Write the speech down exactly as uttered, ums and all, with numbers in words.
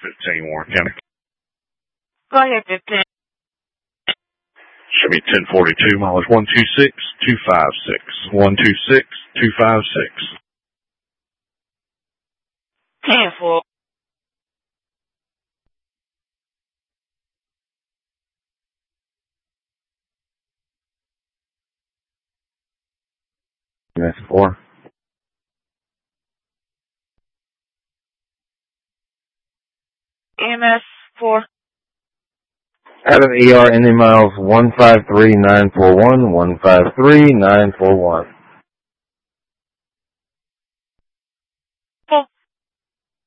fifteen, Warren County. Go ahead, fifteen. Should be ten forty-two, mileage one two six two five six. one two six two five six. ten four. That's four. E M S four. Out of the E R, Indy miles one five three nine four one, one five three nine four one.